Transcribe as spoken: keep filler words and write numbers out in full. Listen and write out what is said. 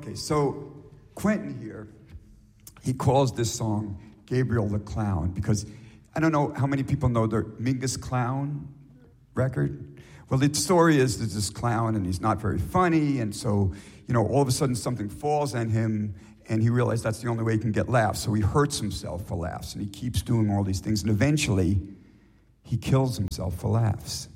Okay, so Quentin here, he calls this song Gabriel the Clown because I don't know how many people know the Mingus Clown record. Well, the story is there's this clown and he's not very funny, and so, you know, all of a sudden something falls on him and he realized that's the only way he can get laughs. So he hurts himself for laughs and he keeps doing all these things, and eventually he kills himself for laughs.